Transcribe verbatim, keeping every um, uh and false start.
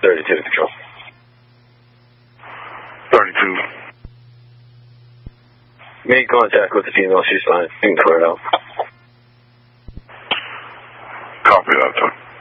thirty-two, control. thirty-two. Made contact with the female. She's fine. You can clear it out. Copy that, sir.